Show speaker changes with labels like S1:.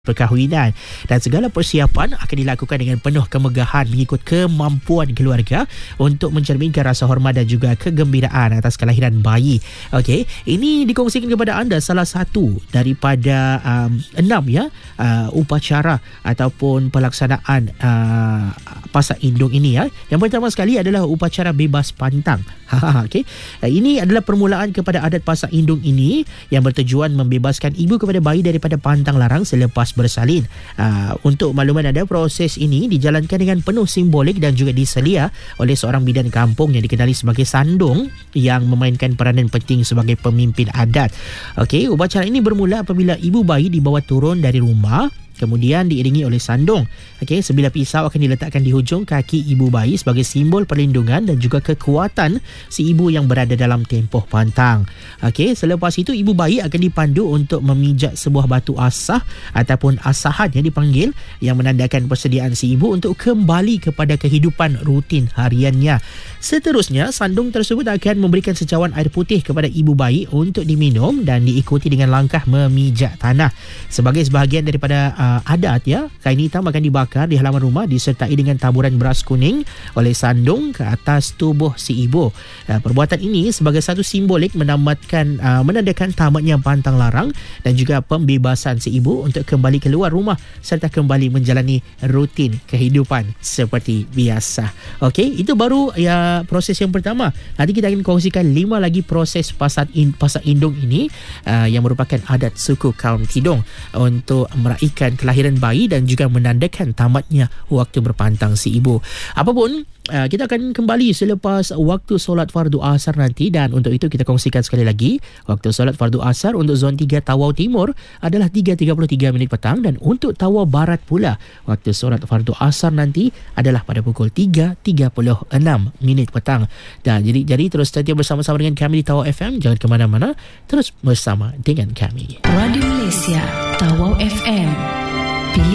S1: perkahwinan, dan segala persiapan akan dilakukan dengan penuh kemegahan mengikut kemampuan keluarga untuk mencerminkan rasa hormat dan juga kegembiraan atas kelahiran bayi. Okey, ini dikongsikan kepada anda salah satu daripada 6 upacara ataupun pelaksanaan pasak indung ini ya. Yang pertama sekali adalah upacara bebas pantang. Okey. Ini adalah permulaan kepada adat pasak indung ini yang bertujuan membebaskan ibu kepada bayi daripada pantang larang selepas bersalin. Untuk makluman anda, proses ini dijalankan dengan penuh simbolik dan juga diselia oleh seorang bidan kampung yang dikenali sebagai sandung yang memainkan peranan penting sebagai pemimpin adat. Okey, upacara ini bermula apabila ibu bayi dibawa turun dari rumah, kemudian diiringi oleh sandung. Okey, sebilah pisau akan diletakkan di hujung kaki ibu bayi sebagai simbol perlindungan dan juga kekuatan si ibu yang berada dalam tempoh pantang. Okey, selepas itu ibu bayi akan dipandu untuk memijak sebuah batu asah ataupun asahan yang dipanggil, yang menandakan persediaan si ibu untuk kembali kepada kehidupan rutin hariannya. Seterusnya, sandung tersebut akan memberikan secawan air putih kepada ibu bayi untuk diminum dan diikuti dengan langkah memijak tanah. Sebagai sebahagian daripada adat ya, kain hitam akan dibakar di halaman rumah disertai dengan taburan beras kuning oleh sandung ke atas tubuh si ibu. Perbuatan ini sebagai satu simbolik menandakan tamatnya pantang larang dan juga pembebasan si ibu untuk kembali keluar rumah serta kembali menjalani rutin kehidupan seperti biasa. Okey, itu baru ya proses yang pertama. Nanti kita akan kongsikan 5 lagi proses pasak indung ini yang merupakan adat suku kaum Tidong untuk meraihkan kelahiran bayi dan juga menandakan tamatnya waktu berpantang si ibu. Apapun, kita akan kembali selepas waktu solat fardu asar nanti, dan untuk itu kita kongsikan sekali lagi waktu solat fardu asar untuk zon 3 Tawau Timur adalah 3.33 minit petang, dan untuk Tawau Barat pula waktu solat fardu asar nanti adalah pada pukul 3.36 minit petang. Dan jadi terus setia bersama-sama dengan kami di Tawau FM, jangan ke mana-mana, terus bersama dengan kami.
S2: Radio Malaysia Tawau FM.